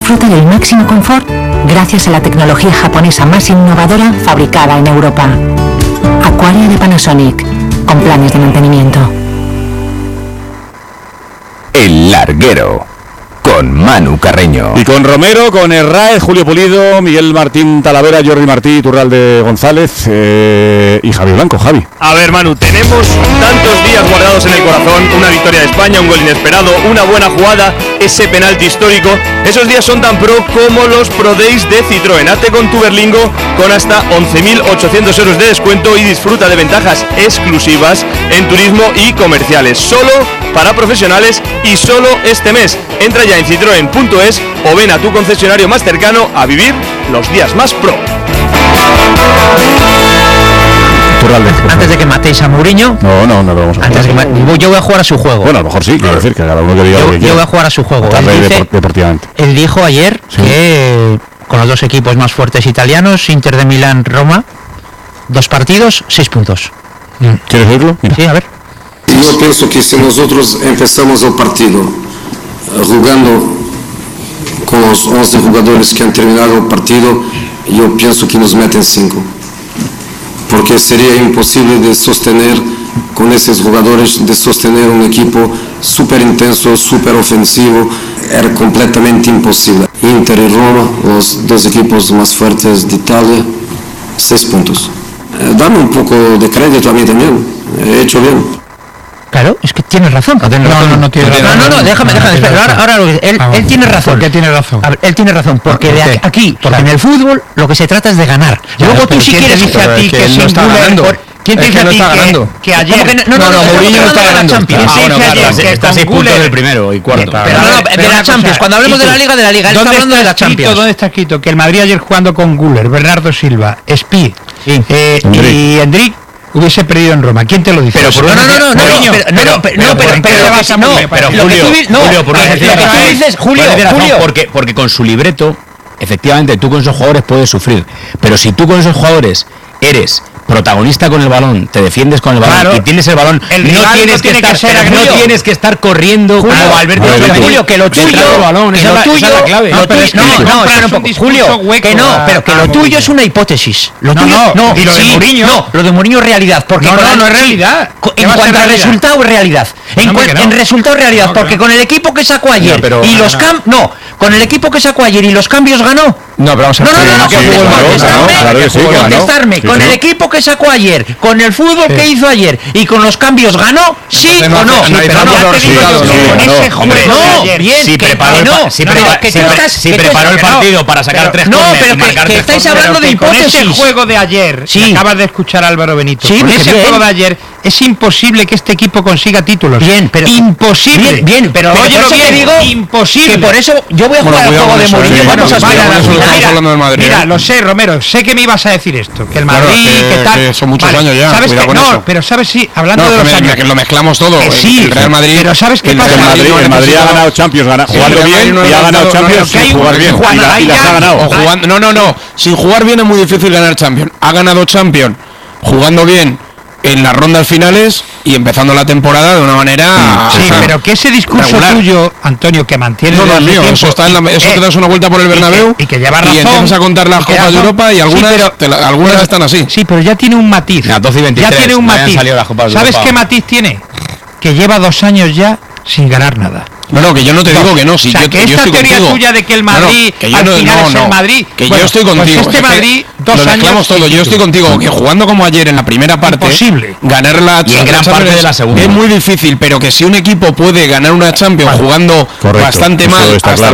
disfruta del máximo confort gracias a la tecnología japonesa más innovadora fabricada en Europa. Aquaria de Panasonic, con planes de mantenimiento. El Larguero, con Manu Carreño. Y con Romero, con Herráez, Julio Pulido, Miguel Martín Talavera, Jordi Martí, Iturralde González y Javi Blanco. Javi. A ver, Manu, tenemos tantos días guardados en el corazón, una victoria de España, un gol inesperado, una buena jugada, ese penalti histórico. Esos días son tan pro como los Pro Days de Citroën. Hazte con tu Berlingo con hasta 11.800 euros de descuento y disfruta de ventajas exclusivas en turismo y comerciales. Solo para profesionales y solo este mes. Entra ya en citroen.es o ven a tu concesionario más cercano a vivir los días más pro. Antes de que matéis a Mourinho. No lo vamos a hacer. Yo voy a jugar a su juego. Bueno, a lo mejor sí, quiero decir que cada uno que diga lo que quiera. Yo voy a jugar a su juego. Deportivamente. Él dijo ayer que con los dos equipos más fuertes italianos, Inter de Milán, Roma, 2 partidos, 6 puntos. ¿Quieres oírlo? Mira. Sí, a ver. Yo pienso que si nosotros empezamos el partido jugando con los 11 jugadores que han terminado el partido, yo pienso que nos meten 5. Porque sería imposible de sostener con esos jugadores, de sostener un equipo súper intenso, súper ofensivo. Era completamente imposible. Inter y Roma, los 2 equipos más fuertes de Italia, 6 puntos. Dame un poco de crédito a mí también. He hecho bien. Claro, es que tienes razón. No tiene razón. No, déjame. Ahora él tiene razón. ¿Por qué tiene razón? A ver, él tiene razón, porque de aquí, porque en el fútbol lo que se trata es de ganar. Luego tú si quieres dice a ti que no está ganando. ¿Quién te dice a ti que ayer? No, Mourinho está ganando. Está 6 puntos del primero y cuarto. Pero de la Champions, cuando hablemos de la Liga, él está hablando de la Champions. ¿Dónde está escrito que el Madrid ayer jugando con Güler, Bernardo Silva, Spi y Endrick hubiese perdido en Roma? ¿Quién te lo dice? Pero Julio, porque con su libreto, efectivamente, tú con esos jugadores puedes sufrir, pero si tú con esos jugadores eres protagonista con el balón, te defiendes con el balón y tienes el balón, no tienes que estar corriendo como Valverde. Julio, que lo tuyo, que lo tuyo es una hipótesis. Lo de Mourinho es realidad, porque no es realidad. En cuanto al resultado es realidad. En resultado es realidad, porque con el equipo que sacó ayer y los con el equipo que sacó ayer y los cambios ganó. No, pero vamos a contestarme. Con el equipo que sacó ayer, con el fútbol que hizo ayer y con los cambios ganó, sí o no. Si preparó el partido para sacar 3 corners y marcar 3 estáis hablando de hipótesis. Con ese juego de ayer, acabas de escuchar a Álvaro Benito. Con ese juego de ayer es imposible que este equipo consiga títulos. Imposible. Pero oye, digo imposible. Que por eso yo voy a jugar al juego de Mourinho. Vamos a esperar a la final. Mira, lo sé, Romero, sé que me ibas a decir esto, que el Madrid, que tal. Son muchos años ya. ¿Sabes que no? Pero sabes hablando de los años. Que lo mezclamos todo. El Real Madrid. Pero ¿sabes qué pasa? El Madrid ha ganado Champions, jugando bien y ha ganado Champions sin jugar bien. Y las ha ganado. No. Sin jugar bien es muy difícil ganar Champions. Ha ganado Champions jugando bien en las rondas finales y empezando la temporada de una manera pero que ese discurso regular. Tuyo, Antonio, que mantiene no es mío, eso está eso te das una vuelta por el Bernabéu y que lleva razón, y empiezas a contar las Copas de Europa y algunas algunas están así. Sí, pero ya tiene un matiz. Ya tiene un matiz. ¿Sabes qué matiz tiene? Que lleva 2 años ya sin ganar nada. No, que yo no te digo que no. Si yo esta estoy teoría contigo. Tuya de que el Madrid al final es el Madrid. Que yo estoy contigo. Pues Madrid, 2 años. Todo. Yo estoy contigo. Que jugando como ayer en la primera parte, imposible. Ganar la y en gran parte de la segunda. Es muy difícil, pero que si un equipo puede ganar una Champions jugando bastante mal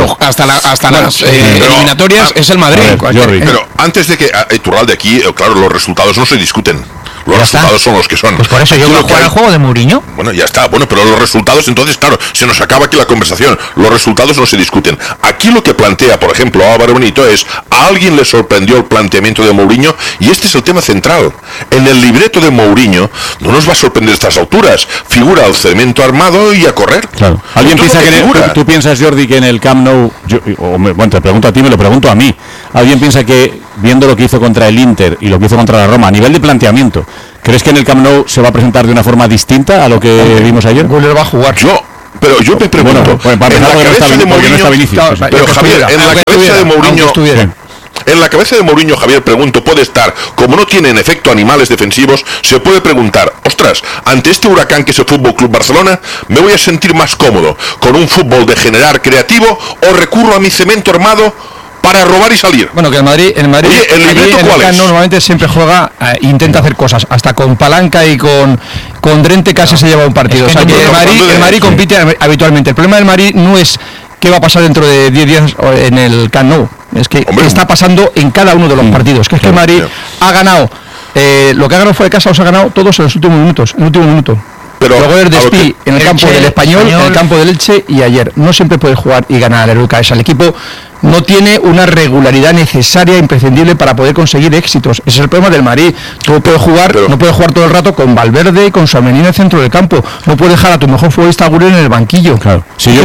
hasta las eliminatorias, es el Madrid. Pero antes de que Iturralde de aquí, claro, los resultados no se discuten. Los resultados son los que son. Pues por eso yo voy a jugar al juego de Mourinho. Bueno, ya está. Bueno, pero los resultados, entonces, claro, se nos acaba aquí la conversación. Los resultados no se discuten. Aquí lo que plantea, por ejemplo, Álvaro Benito es, a alguien le sorprendió el planteamiento de Mourinho, y este es el tema central. En el libreto de Mourinho no nos va a sorprender a estas alturas. Figura el cemento armado y a correr. Claro. ¿Alguien piensa que tú piensas, Jordi, que en el Camp Nou, bueno, te pregunto a ti, me lo pregunto a mí, ¿alguien piensa que, viendo lo que hizo contra el Inter y lo que hizo contra la Roma, a nivel de planteamiento, ¿crees que en el Camp Nou se va a presentar de una forma distinta a lo que vimos ayer? Güler va a jugar. Pero yo me pregunto, para empezar, porque no está Vinicius. Pero Javier, en la cabeza cabeza de Mourinho... En la cabeza de Mourinho, Javier, pregunto, puede estar, como no tiene en efecto animales defensivos, se puede preguntar, ostras, ante este huracán que es el Fútbol Club Barcelona, ¿me voy a sentir más cómodo con un fútbol de generar creativo o recurro a mi cemento armado para robar y salir? Bueno, que el Madrid Oye, ¿el libreto cuál es? Normalmente siempre juega, intenta hacer cosas, hasta con palanca y con Drente casi se lleva un partido. Es que o sea que el Madrid compite habitualmente. El problema del Madrid no es qué va a pasar dentro de 10 días en el Camp Nou. Es que está pasando en cada uno de los partidos. Que es que el Madrid ha ganado, lo que ha ganado fuera de casa los ha ganado todos en los últimos minutos, en el último minuto. Pero luego el Despí en el campo del Español, en el campo del Elche y ayer. No siempre puede jugar y ganar el Heroica. El equipo no tiene una regularidad necesaria, imprescindible para poder conseguir éxitos. Ese es el problema del Madrid. Tú puedes jugar, no puedes jugar todo el rato con Valverde y con Tchouaméni en el centro del campo. No puedes dejar a tu mejor futbolista Aguero en el banquillo. Claro. Sí,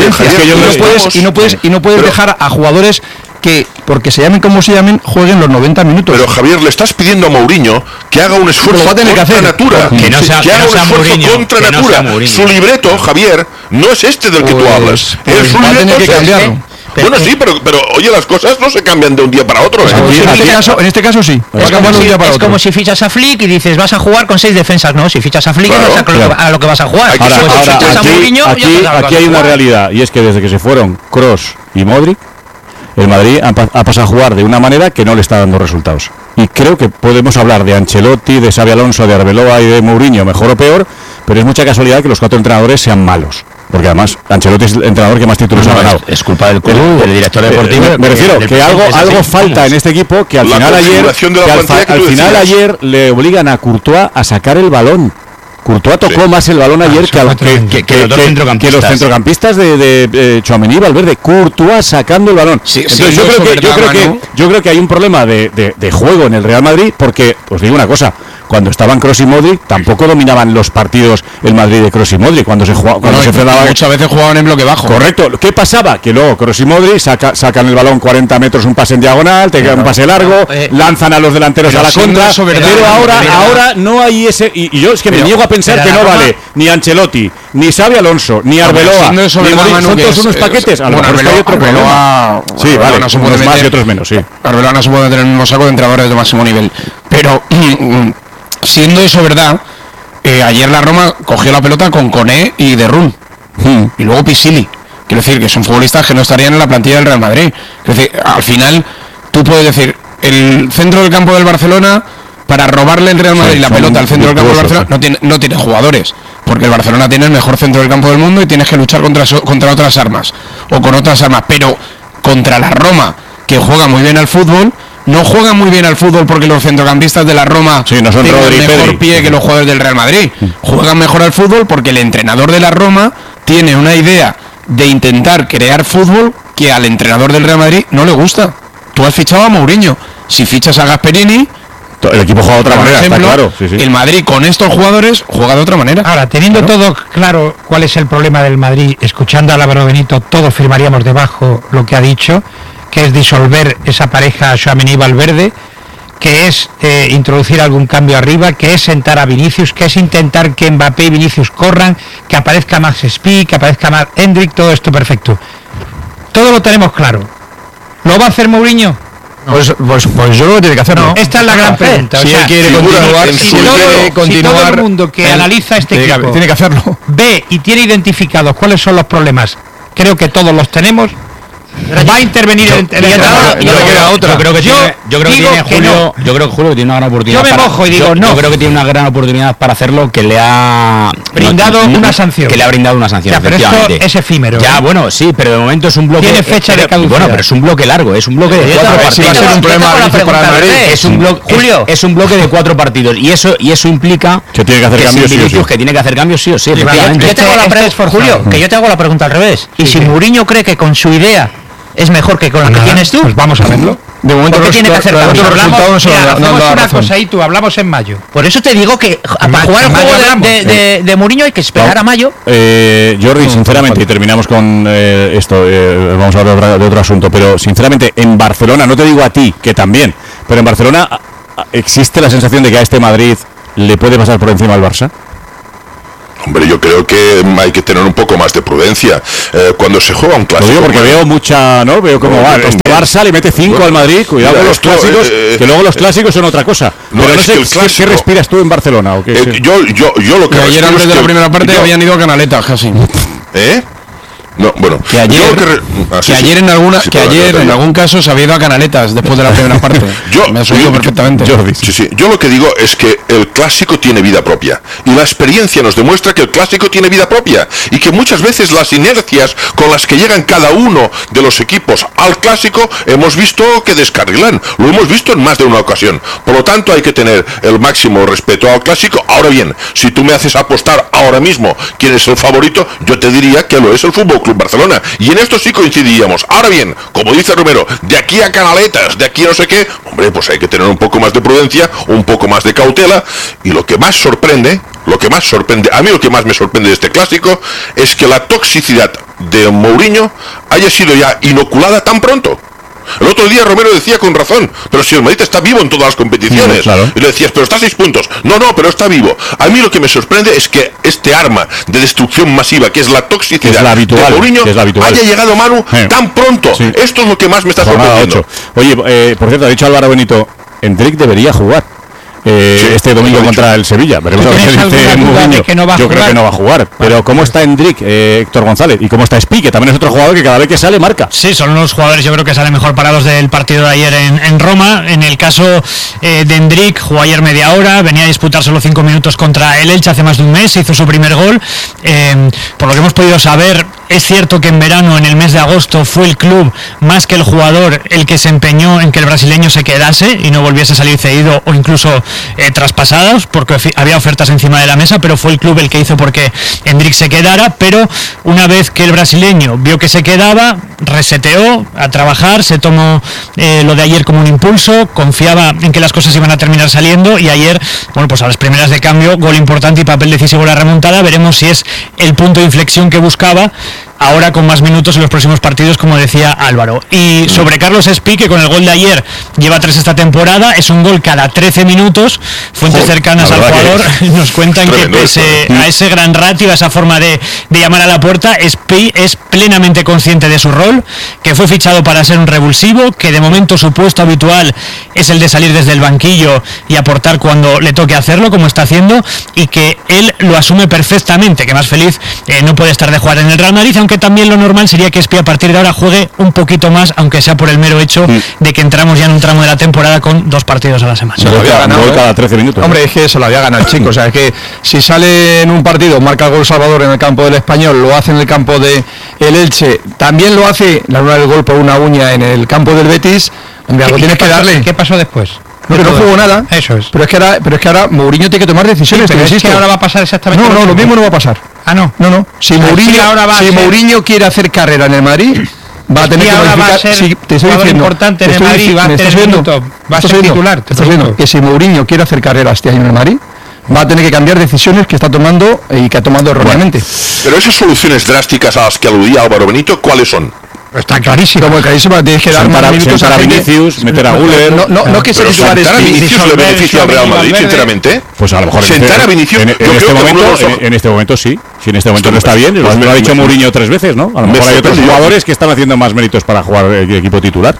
no puedes dejar a jugadores que, porque se llamen como se llamen, jueguen los 90 minutos. Pero Javier, le estás pidiendo a Mourinho que haga un esfuerzo contra natura. Que haga un esfuerzo contra natura. Su libreto, Javier, no es este del que tú hablas. Su libreto que cambiarlo. Bueno, sí, pero oye, las cosas no se cambian de un día para otro. En este caso sí. Es como si fichas a Flick y dices, vas a jugar con 6 defensas. No, si fichas a Flick, no sabes a lo que vas a jugar. Aquí hay una realidad, y es que desde que se fueron Kroos y Modric, el Madrid ha pasado a jugar de una manera que no le está dando resultados. Y creo que podemos hablar de Ancelotti, de Xabi Alonso, de Arbeloa y de Mourinho, mejor o peor, pero es mucha casualidad que los 4 entrenadores sean malos. Porque además Ancelotti es el entrenador que más títulos ha ganado. Es culpa del club, del director deportivo. Me refiero que algo falta en este equipo, que al final ayer le obligan a Courtois a sacar el balón. Courtois tocó más el balón ayer que los centrocampistas de Tchouaméni y Valverde. Courtois sacando el balón. Entonces yo creo que hay un problema de juego en el Real Madrid, porque os digo una cosa, cuando estaban Kroos y Modric tampoco dominaban los partidos el Madrid de Kroos y Modric cuando se jugaba, cuando se enfrentaban. Muchas veces jugaban en bloque bajo. Correcto. ¿Qué pasaba? Que luego Kroos y Modric sacan el balón 40 metros, un pase en diagonal, te queda un pase largo, lanzan a los delanteros a la contra, pero ahora no hay ese, y yo es que me niego a pensar que no vale ni Ancelotti, ni Xabi Alonso, ni Arbeloa, ni Modric, son todos unos paquetes. A lo mejor hay otro problema. Sí, vale, unos más y otros menos, sí. Arbeloa no se puede meter en el mismo saco de entrenadores de máximo nivel, pero siendo eso verdad, ayer la Roma cogió la pelota con Koné y De Roon y luego Pisili. Quiero decir que son futbolistas que no estarían en la plantilla del Real Madrid. Es decir, al final tú puedes decir, el centro del campo del Barcelona, para robarle el Real Madrid la pelota al centro del campo del Barcelona, no tiene jugadores, porque el Barcelona tiene el mejor centro del campo del mundo y tienes que luchar contra otras armas, o con otras armas, pero contra la Roma, que juega muy bien al fútbol. No juegan muy bien al fútbol porque los centrocampistas de la Roma tienen mejor pie que los jugadores del Real Madrid. Juegan mejor al fútbol porque el entrenador de la Roma tiene una idea de intentar crear fútbol que al entrenador del Real Madrid no le gusta. Tú has fichado a Mourinho. Si fichas a Gasperini, el equipo juega de otra manera, ejemplo, está claro. Sí. El Madrid con estos jugadores juega de otra manera. Ahora, teniendo todo claro cuál es el problema del Madrid, escuchando a Álvaro Benito, todos firmaríamos debajo lo que ha dicho, que es disolver esa pareja Tchouaméni-Valverde, que es introducir algún cambio arriba, que es sentar a Vinicius, que es intentar que Mbappé y Vinicius corran, que aparezca Max Speed, que aparezca Max Hendrick, todo esto perfecto. Todo lo tenemos claro. ¿Lo va a hacer Mourinho? Pues yo creo que tiene que hacerlo. Esta es la gran pregunta. Si él quiere continuar, si todo el mundo que analiza este equipo tiene que hacerlo, ve y tiene identificados cuáles son los problemas, creo que todos los tenemos, va a intervenir el entrenador. Yo creo que Julio tiene una gran oportunidad. Yo me mojo y digo no. Yo creo que tiene una gran oportunidad para hacerlo, que le ha brindado una sanción. Que le ha brindado una sanción. Ya, pero esto es efímero. Ya, bueno, sí, pero de momento es un bloque. Tiene fecha de caducidad. Bueno, pero es un bloque largo, es un bloque de 4 partidos. Va a ser un problema para el Madrid. Es un bloque, Julio, es un bloque de 4 partidos y eso implica que tiene que hacer cambios sí o sí. Que tiene que hacer cambios sí o sí. Julio, que yo te hago la pregunta al revés. Y si Mourinho cree que con su idea es mejor que con la que tienes tú, pues vamos a verlo. De momento ¿por qué tiene que hacer cambios? Hacemos una cosa y tú hablamos en mayo. Por eso te digo que para jugar el juego de Mourinho hay que esperar a mayo. Jordi, sinceramente, y terminamos con esto, vamos a hablar de otro asunto, pero sinceramente en Barcelona, no te digo a ti, que también, pero en Barcelona ¿existe la sensación de que a este Madrid le puede pasar por encima al Barça? Hombre, yo creo que hay que tener un poco más de prudencia cuando se juega un clásico. Lo digo porque veo mucha, ¿no? Veo cómo va. Este Barça le mete 5 al Madrid, cuidado con los clásicos, que luego los clásicos son otra cosa. No, pero no sé, clásico, ¿qué respiras tú en Barcelona? ¿O qué? Yo lo que ayer antes de la primera parte habían ido a Canaletas casi. No, bueno, que ayer en algún caso se había ido a Canaletas después de la primera parte. Me ha subido perfectamente. Yo lo que digo es que el clásico tiene vida propia y la experiencia nos demuestra que el clásico tiene vida propia y que muchas veces las inercias con las que llegan cada uno de los equipos al clásico hemos visto que descarrilan, lo hemos visto en más de una ocasión. Por lo tanto hay que tener el máximo respeto al clásico. Ahora bien, si tú me haces apostar ahora mismo quién es el favorito, yo te diría que lo es el Fútbol Club Barcelona, y en esto sí coincidiríamos. Ahora bien, como dice Romero, de aquí a Canaletas, de aquí a no sé qué, hombre, pues hay que tener un poco más de prudencia, un poco más de cautela, y lo que más sorprende, a mí lo que más me sorprende de este clásico es que la toxicidad de Mourinho haya sido ya inoculada tan pronto. El otro día Romero decía con razón, pero si el Madrid está vivo en todas las competiciones, y le decías, pero está a 6 puntos. No, pero está vivo. A mí lo que me sorprende es que este arma de destrucción masiva, que es la toxicidad de Mourinho, haya llegado, Manu, tan pronto. Sí. Esto es lo que más me está sorprendiendo. Oye, por cierto, ha dicho Álvaro Benito, Endrick debería jugar este domingo contra el Sevilla. Veremos a ver qué dice Mourinho. Yo creo que no va a jugar. Pero ¿cómo está Endrick, Héctor González? ¿Y cómo está Spi, que también es otro jugador que cada vez que sale marca? Sí, son los jugadores yo creo que salen mejor parados del partido de ayer en Roma. En el caso de Endrick, jugó ayer media hora, venía a disputar solo 5 minutos contra el Elche hace más de un mes, hizo su primer gol. Por lo que hemos podido saber, es cierto que en verano, en el mes de agosto, fue el club más que el jugador el que se empeñó en que el brasileño se quedase y no volviese a salir cedido o incluso traspasados, porque había ofertas encima de la mesa, pero fue el club el que hizo porque Endrick se quedara. Pero una vez que el brasileño vio que se quedaba, reseteó a trabajar, se tomó lo de ayer como un impulso, confiaba en que las cosas iban a terminar saliendo, y ayer, bueno, pues a las primeras de cambio, gol importante y papel decisivo en la remontada. Veremos si es el punto de inflexión que buscaba, ahora con más minutos en los próximos partidos, como decía Álvaro. Y sobre Carlos Spi, que con el gol de ayer lleva 3 esta temporada, es un gol cada 13 minutos. Fuentes cercanas al jugador nos cuentan que pese a ese gran ratio, a esa forma de llamar a la puerta, Spi es plenamente consciente de su rol, que fue fichado para ser un revulsivo, que de momento su puesto habitual es el de salir desde el banquillo y aportar cuando le toque hacerlo, como está haciendo, y que él lo asume perfectamente, que más feliz no puede estar de jugar en el Real Madrid, aunque también lo normal sería que Spi a partir de ahora juegue un poquito más, aunque sea por el mero hecho de que entramos ya en un tramo de la temporada con 2 partidos a la semana. Se lo había ganado cada 13 minutos. Hombre, es que se lo había ganado el chico. O sea, es que si sale en un partido, marca el gol Salvador en el campo del Español, lo hace en el campo de el Elche, también lo hace la hora del gol por una uña en el campo del Betis. Hombre, algo tienes que darle. ¿Qué pasó después? No jugó nada. Eso es. Pero es que ahora Mourinho tiene que tomar decisiones. Sí, pero es que ahora va a pasar exactamente lo mismo no va a pasar. No. Si Mourinho quiere hacer carrera en el Madrid, va a tener que modificar. Te estoy diciendo, importante en el Madrid, va a tener minutos, va a ser titular. Te estoy diciendo que si Mourinho quiere hacer carrera este año en el Madrid, va a tener que cambiar decisiones que está tomando y que ha tomado erróneamente. Pero esas soluciones drásticas a las que aludía Álvaro Benito, ¿cuáles son? Está clarísimo. Como clarísimo, tienes que dar más minutos a Vinicius, meter a Güler. No que se titular sentar a Vinicius le beneficia al Real Madrid, sinceramente. Pues a lo mejor sentar a Vinicius en este momento sí. Si en este momento no está bien, lo ha dicho Mourinho 3 veces, ¿no? A lo mejor hay otros jugadores que están haciendo más méritos para jugar el equipo titular.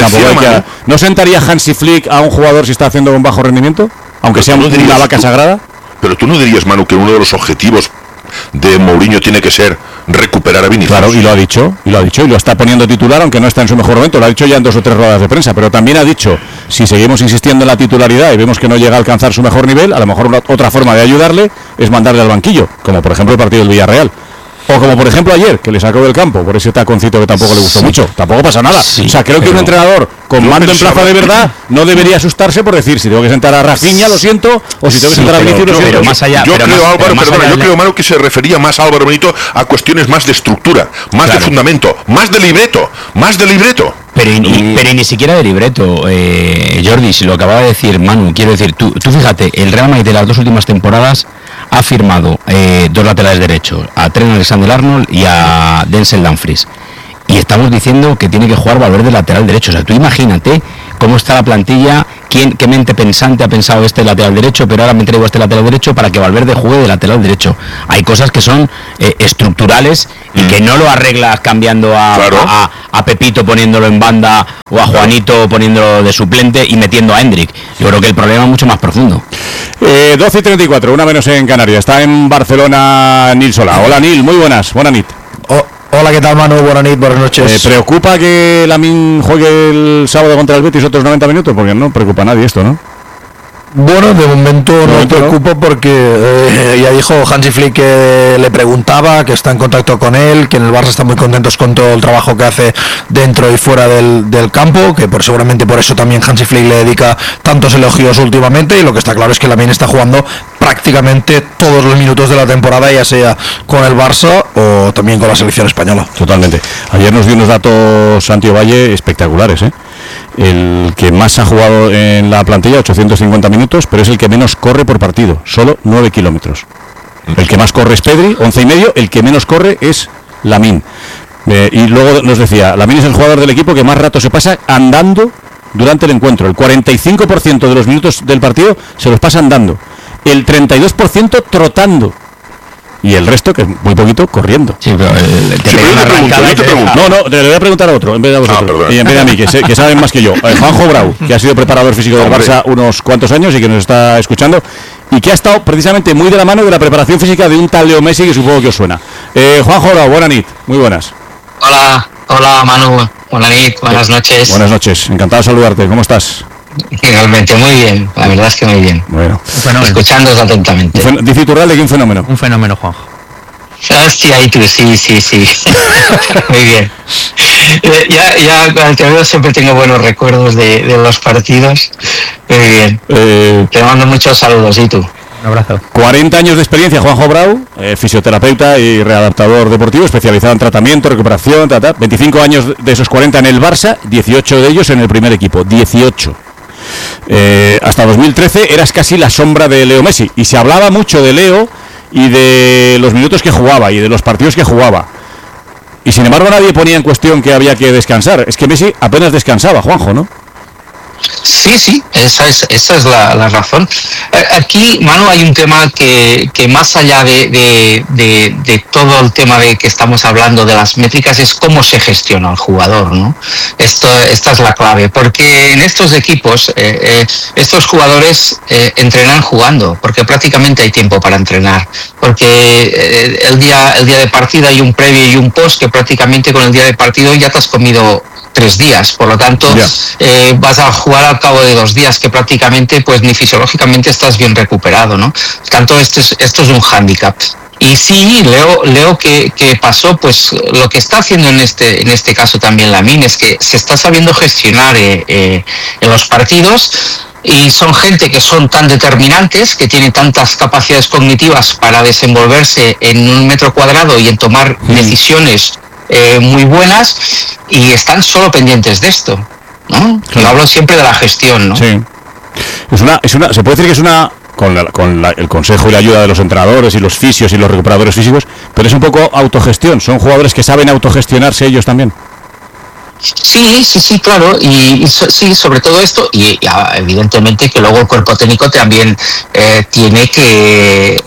¿No sentaría Hansi Flick a un jugador si está haciendo un bajo rendimiento? Aunque sea una vaca sagrada. Pero tú no dirías, Manu, que uno de los objetivos de Mourinho tiene que ser recuperar a Vinicius. Claro, y lo ha dicho, y lo está poniendo titular, aunque no está en su mejor momento. Lo ha dicho ya en 2 o 3 ruedas de prensa, pero también ha dicho, si seguimos insistiendo en la titularidad y vemos que no llega a alcanzar su mejor nivel, a lo mejor otra forma de ayudarle es mandarle al banquillo, como por ejemplo el partido del Villarreal. O como por ejemplo ayer, que le sacó del campo por ese taconcito que tampoco le gustó mucho. Tampoco pasa nada. O sea, creo que un entrenador con mando en plaza de verdad no debería asustarse por decir, si tengo que sentar a Rafinha, lo siento, o si tengo que sentar a Vinicius, lo siento. Más allá, yo creo, Manu, que se refería más a Álvaro Benito a cuestiones más de estructura, más de fundamento, más de libreto. Pero ni siquiera de libreto, Jordi, si lo acababa de decir Manu, quiero decir, tú fíjate, el Real Madrid de las 2 últimas temporadas ha firmado 2 laterales derechos, a Trent Alexander-Arnold y a Denzel Dumfries. Y estamos diciendo que tiene que jugar Valverde lateral derecho. O sea, tú imagínate cómo está la plantilla, qué mente pensante ha pensado este lateral derecho, pero ahora me traigo este lateral derecho para que Valverde juegue de lateral derecho. Hay cosas que son estructurales y que no lo arreglas cambiando a Pepito poniéndolo en banda o a Juanito poniéndolo de suplente y metiendo a Hendrik. Yo creo que el problema es mucho más profundo. 12:34, una menos en Canarias. Está en Barcelona Nil Solà. Hola Nil, muy buenas nit. Hola, ¿qué tal, Manu? Buenas noches. ¿Preocupa que Lamine juegue el sábado contra el Betis otros 90 minutos? Porque no preocupa a nadie esto, ¿no? Bueno, de momento no preocupo porque ya dijo Hansi Flick que le preguntaba, que está en contacto con él, que en el Barça están muy contentos con todo el trabajo que hace dentro y fuera del campo, que seguramente por eso también Hansi Flick le dedica tantos elogios últimamente, y lo que está claro es que Lamine está jugando prácticamente todos los minutos de la temporada, ya sea con el Barça o también con la selección española. Totalmente. Ayer nos dio unos datos Santi Valle espectaculares, El que más ha jugado en la plantilla, 850 minutos, pero es el que menos corre por partido, solo 9 kilómetros. El que más corre es Pedri, 11,5, el que menos corre es Lamine. Y luego nos decía, Lamine es el jugador del equipo que más rato se pasa andando durante el encuentro. El 45% de los minutos del partido se los pasa andando, el 32% trotando, y el resto, que es muy poquito, corriendo. Sí, pero yo te pregunto. No, le voy a preguntar a otro, en vez de a vosotros. Y en vez de a mí, que saben más que yo. Juanjo Brau, que ha sido preparador físico del Barça unos cuantos años y que nos está escuchando, y que ha estado precisamente muy de la mano de la preparación física de un tal Leo Messi, que supongo que os suena. Juanjo Brau, buenas nit, muy buenas. Hola Manu, buenas noches. Buenas noches, encantado de saludarte, ¿cómo estás? Realmente muy bien, la verdad es que muy bien. Bueno, escuchándoos atentamente. Dice Iturralde que un fenómeno. Un fenómeno, Juanjo. Hostia, y tú, sí. Muy bien. Ya cuando te veo siempre tengo buenos recuerdos de los partidos. Muy bien. Te mando muchos saludos, y tú. Un abrazo. 40 años de experiencia, Juanjo Brau, fisioterapeuta y readaptador deportivo, especializado en tratamiento, recuperación, 25 años de esos 40 en el Barça, 18 de ellos en el primer equipo, 18. Hasta 2013 eras casi la sombra de Leo Messi, y se hablaba mucho de Leo y de los minutos que jugaba y de los partidos que jugaba, y sin embargo nadie ponía en cuestión que había que descansar. Es que Messi apenas descansaba, Juanjo, ¿no? Sí, esa es la razón. Aquí, Manu, hay un tema que más allá de todo el tema de que estamos hablando de las métricas, es cómo se gestiona el jugador, ¿no? Esta es la clave, porque en estos equipos estos jugadores entrenan jugando, porque prácticamente hay tiempo para entrenar, porque el día de partido hay un previo y un post, que prácticamente con el día de partido ya te has comido 3 días, por lo tanto vas a jugar al cabo de 2 días, que prácticamente pues ni fisiológicamente estás bien recuperado, ¿no? Por tanto, esto es un hándicap. Y sí, Leo que pasó, pues lo que está haciendo en este caso también Lamine es que se está sabiendo gestionar en los partidos, y son gente que son tan determinantes, que tienen tantas capacidades cognitivas para desenvolverse en un metro cuadrado y en tomar decisiones muy buenas, y están solo pendientes de esto, ¿no? Claro. Yo hablo siempre de la gestión, ¿no? Sí. Se puede decir que es una, con el consejo y la ayuda de los entrenadores y los fisios y los recuperadores físicos, pero es un poco autogestión. Son jugadores que saben autogestionarse ellos también. Sí, claro, y sí, sobre todo esto, y evidentemente que luego el cuerpo técnico también tiene que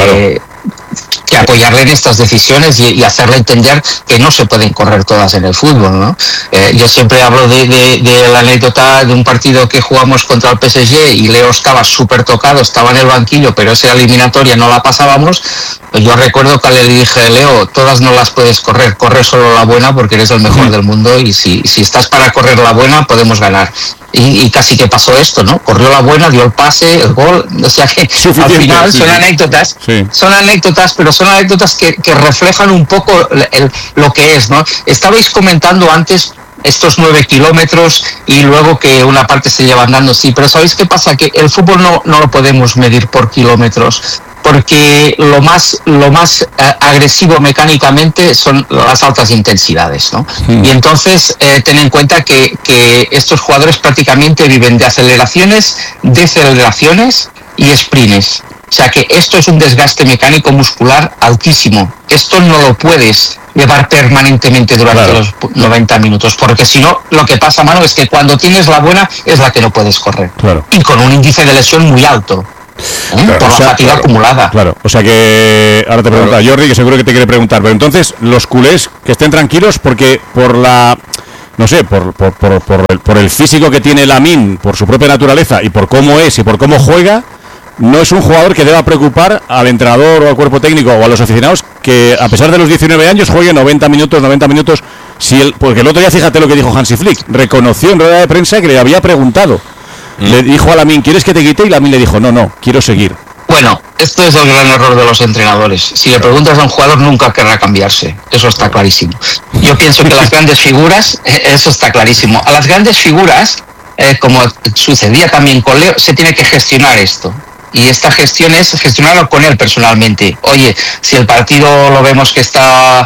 apoyarle en estas decisiones y hacerle entender que no se pueden correr todas en el fútbol, ¿no? Yo siempre hablo de la anécdota de un partido que jugamos contra el PSG y Leo estaba súper tocado, estaba en el banquillo, pero esa eliminatoria no la pasábamos. Yo recuerdo que le dije, Leo, todas no las puedes correr, corre solo la buena porque eres el mejor del mundo, y si estás para correr la buena podemos ganar. Y casi que pasó esto, ¿no? Corrió la buena, dio el pase, el gol, o sea que al final son anécdotas, pero son anécdotas que reflejan un poco lo que es, ¿no? Estabais comentando antes estos 9 kilómetros y luego que una parte se lleva andando, sí, pero ¿sabéis qué pasa? Que el fútbol no lo podemos medir por kilómetros, porque lo más agresivo mecánicamente son las altas intensidades, ¿no? Y entonces ten en cuenta que estos jugadores prácticamente viven de aceleraciones, deceleraciones y sprints. O sea que esto es un desgaste mecánico muscular altísimo. Esto no lo puedes llevar permanentemente durante los 90 minutos, porque si no, lo que pasa, Manu, es que cuando tienes la buena es la que no puedes correr. Y con un índice de lesión muy alto. Por la fatiga acumulada. O sea que ahora te pregunta Jordi, que seguro que te quiere preguntar, pero entonces los culés que estén tranquilos porque por la... No sé, por el físico que tiene Lamine, por su propia naturaleza y por cómo es y por cómo juega, no es un jugador que deba preocupar al entrenador o al cuerpo técnico o a los aficionados que a pesar de los 19 años juegue 90 minutos, porque el otro día fíjate lo que dijo Hansi Flick, reconoció en rueda de prensa que le había preguntado, le dijo a Lamine, ¿quieres que te quite? Y Lamine le dijo, no, quiero seguir. Bueno, esto es el gran error de los entrenadores. Si le preguntas a un jugador, nunca querrá cambiarse. Eso está clarísimo. Yo pienso que las grandes figuras, eso está clarísimo. A las grandes figuras, como sucedía también con Leo, se tiene que gestionar esto. Y esta gestión es gestionarlo con él personalmente. Oye, si el partido lo vemos que está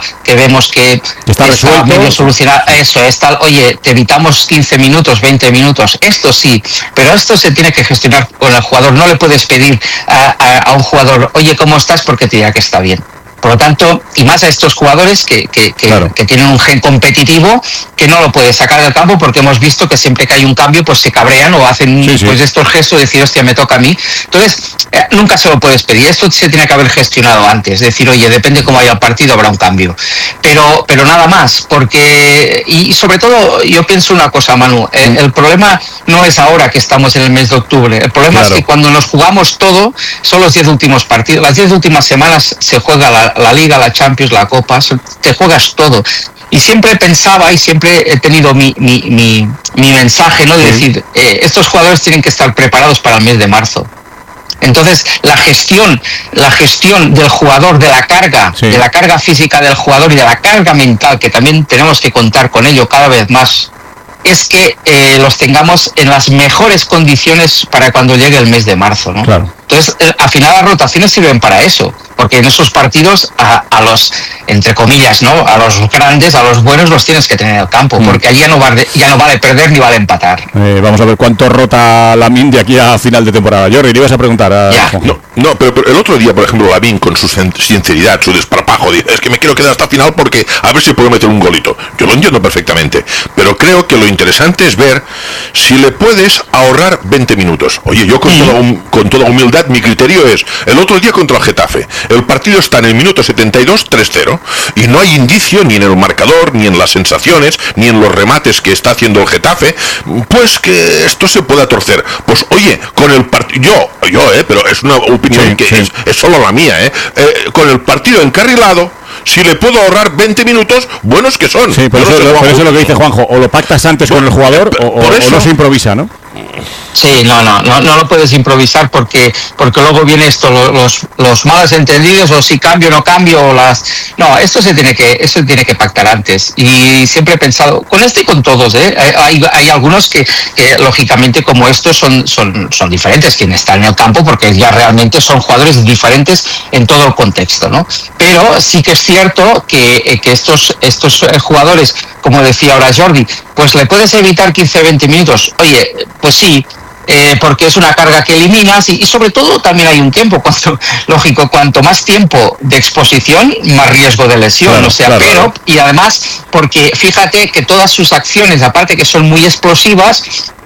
resuelto, medio solucionado, eso está, oye, te evitamos 15 minutos, 20 minutos, esto sí, pero esto se tiene que gestionar con el jugador. No le puedes pedir a un jugador, oye, ¿cómo estás? Porque te dirá que está bien. Por lo tanto, y más a estos jugadores que tienen un gen competitivo que no lo puedes sacar del campo, porque hemos visto que siempre que hay un cambio pues se cabrean o hacen pues estos gestos de decir, hostia, me toca a mí. Entonces, nunca se lo puedes pedir. Esto se tiene que haber gestionado antes, decir, oye, depende cómo vaya el partido, habrá un cambio. Pero nada más, porque, y sobre todo yo pienso una cosa, Manu, el problema no es ahora que estamos en el mes de octubre, el problema es que cuando nos jugamos todo, son los 10 últimos partidos, las 10 últimas semanas se juega la Liga, la Champions, la Copa, te juegas todo. Y siempre pensaba y siempre he tenido mi mensaje, ¿no? De decir, estos jugadores tienen que estar preparados para el mes de marzo. Entonces, la gestión del jugador, de la carga física del jugador y de la carga mental, que también tenemos que contar con ello cada vez más, es que los tengamos en las mejores condiciones para cuando llegue el mes de marzo, ¿no? Entonces, al final las rotaciones sirven para eso, porque en esos partidos a los, entre comillas, ¿no? A los grandes, a los buenos los tienes que tener en el campo, porque allí ya no vale perder ni vale empatar. Vamos a ver cuánto rota Lamine de aquí a final de temporada. Jordi, le ibas a preguntar a... No, pero el otro día, por ejemplo, Lamine con su sinceridad, su desparpajo, dice, es que me quiero quedar hasta final porque a ver si puedo meter un golito. Yo lo entiendo perfectamente, pero creo que lo interesante es ver si le puedes ahorrar 20 minutos. Oye, yo con toda humildad, mi criterio es, el otro día contra el Getafe, el partido está en el minuto 72, 3-0, y no hay indicio ni en el marcador, ni en las sensaciones, ni en los remates que está haciendo el Getafe, pues que esto se pueda torcer. Pues oye, con el partido, pero es una opinión es solo la mía, con el partido encarrilado, si le puedo ahorrar 20 minutos, buenos que son. Sí, por eso es lo que dice Juanjo, o lo pactas antes con el jugador o no se improvisa, ¿no? Sí, no lo puedes improvisar porque luego viene esto, los malos entendidos, o si cambio o no cambio, esto se tiene que pactar antes. Y siempre he pensado, con este y con todos, hay algunos que lógicamente como estos son diferentes, quienes están en el campo, porque ya realmente son jugadores diferentes en todo el contexto, ¿no? Pero sí que es cierto que estos jugadores, como decía ahora Jordi, pues le puedes evitar 15-20 minutos. Oye, pues sí, porque es una carga que eliminas y sobre todo también hay un tiempo, cuanto más tiempo de exposición, más riesgo de lesión, y además porque fíjate que todas sus acciones, aparte que son muy explosivas,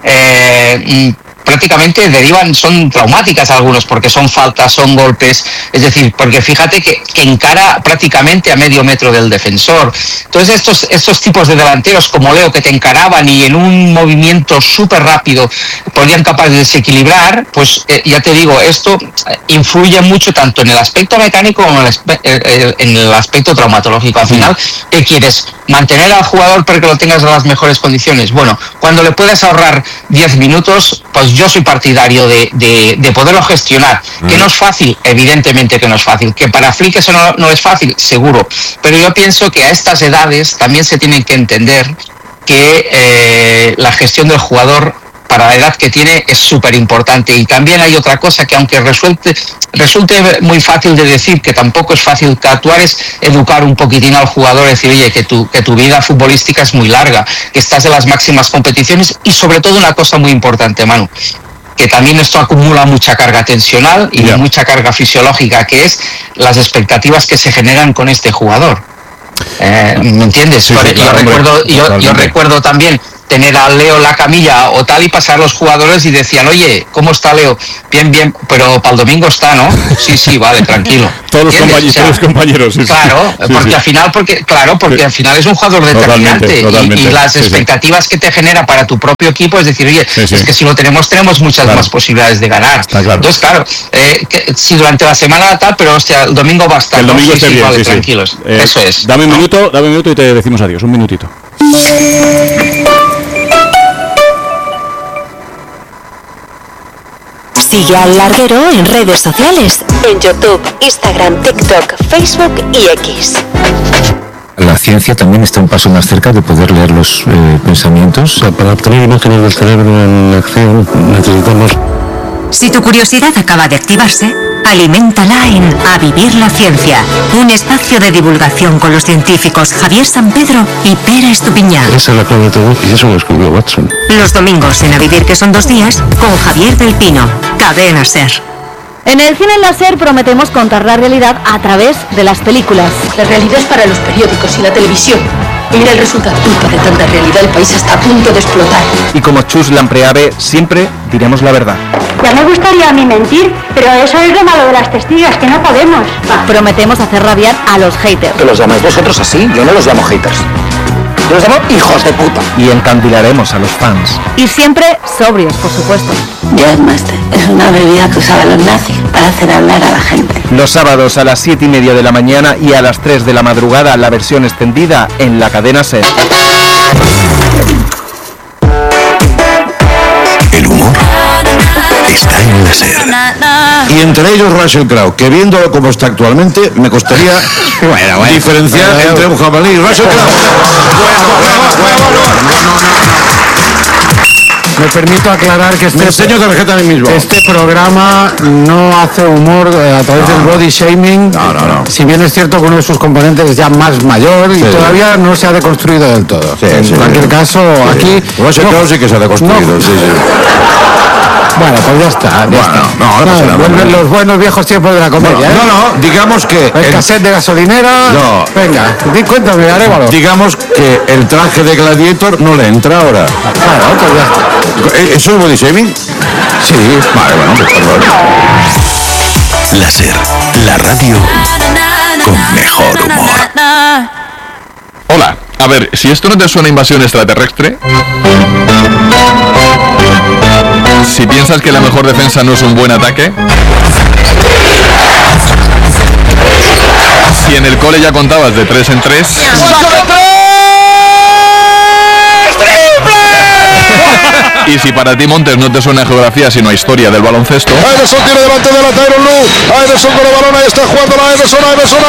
prácticamente son traumáticas algunos, porque son faltas, son golpes, es decir, porque fíjate que encara prácticamente a medio metro del defensor. Entonces estos tipos de delanteros como Leo, que te encaraban y en un movimiento súper rápido podían capaz de desequilibrar, pues ya te digo, esto influye mucho tanto en el aspecto mecánico como en el aspecto traumatológico. Al final, ¿qué quieres? ¿Mantener al jugador para que lo tengas en las mejores condiciones? Bueno, cuando le puedes ahorrar 10 minutos, pues yo soy partidario de poderlo gestionar. Que no es fácil, evidentemente que no es fácil. Que para Flick eso no es fácil, seguro. Pero yo pienso que a estas edades también se tienen que entender que la gestión del jugador para la edad que tiene es súper importante. Y también hay otra cosa que, aunque resulte muy fácil de decir, que tampoco es fácil que actuar, es educar un poquitín al jugador, decir, oye, que tu vida futbolística es muy larga, que estás en las máximas competiciones, y sobre todo una cosa muy importante, Manu, que también esto acumula mucha carga tensional y mucha carga fisiológica, que es las expectativas que se generan con este jugador. ¿Me entiendes? Sí, claro, yo recuerdo también tener a Leo la camilla o tal y pasar los jugadores y decían, oye, ¿cómo está Leo? Bien, pero para el domingo está, ¿no? Sí, vale, tranquilo. Todos los compañeros, sí. Claro, porque al final, al final es un jugador determinante totalmente, y las expectativas que te genera para tu propio equipo es decir, oye, es que si lo tenemos muchas más posibilidades de ganar. Claro. Entonces, claro, si durante la semana tal, pero hostia, el domingo va a estar. El domingo esté bien, vale, tranquilos. Eso es. Dame un minuto y te decimos adiós, un minutito. Sigue al Larguero en redes sociales, en YouTube, Instagram, TikTok, Facebook y X. La ciencia también está un paso más cerca de poder leer los pensamientos. Para obtener imágenes del cerebro en acción necesitamos... Si tu curiosidad acaba de activarse, aliméntala en A Vivir la Ciencia, un espacio de divulgación con los científicos Javier San Pedro y Pere Estupiñán. Esa es la clave de todo y eso lo descubrió Watson. Los domingos en A Vivir, que son 2 días, con Javier del Pino, Cadena SER. En el cine láser prometemos contar la realidad a través de las películas. La realidad es para los periódicos y la televisión. Y mira el resultado. Culpa de tanta realidad, el país está a punto de explotar. Y como Chus Lampreave, siempre diremos la verdad. Ya me gustaría a mí mentir, pero eso es lo malo de las testigas, que no podemos. Prometemos hacer rabiar a los haters. ¿Que los llamáis vosotros así? Yo no los llamo haters. Yo los llamo hijos de puta. Y encandilaremos a los fans. Y siempre sobrios, por supuesto. Jazzmaster es una bebida que usaban los nazis para hacer hablar a la gente. Los sábados a las 7:30 de la mañana y a las 3 de la madrugada la versión extendida en la cadena SER. El humor está en la SER. Y entre ellos Russell Crowe, que viéndolo como está actualmente, me costaría diferenciar entre un jabalí y Russell Me permito aclarar que Me enseño tarjeta a mí mismo. Este programa no hace humor a través del body shaming. No. Si bien es cierto que uno de sus componentes es ya más mayor y todavía no se ha deconstruido del todo. En cualquier caso, aquí... Russell Crowe sí que se ha deconstruido, Bueno, pues ya está. Vuelven los buenos viejos tiempos de la comedia. No, digamos que... El cassette de gasolinera... No. Venga, cuéntame, Arévalo. Digamos que el traje de Gladiator no le entra ahora. Claro, pues ya está. ¿Eso es body shaming? Sí. Vale, bueno, pues perdón. La SER, la radio con mejor humor. Hola, a ver, si esto no te suena invasión extraterrestre... Si piensas que la mejor defensa no es un buen ataque... Si en el cole ya contabas de 3 en 3... Y si para ti, Montes, no te suena geografía sino historia del baloncesto... Iverson tiene delante de la Tyronn Lue. Iverson con el balón, ahí está jugando la Iverson.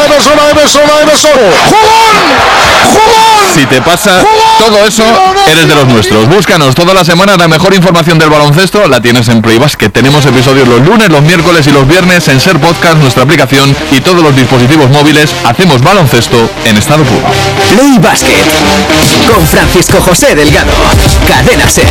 ¡Jugón! Si te pasa todo eso, eres de los nuestros. Búscanos toda la semana, la mejor información del baloncesto la tienes en Play Basket. Tenemos episodios los lunes, los miércoles y los viernes en SER Podcast, nuestra aplicación y todos los dispositivos móviles. Hacemos baloncesto en estado puro. Play Basket con Francisco José Delgado. Cadena SER.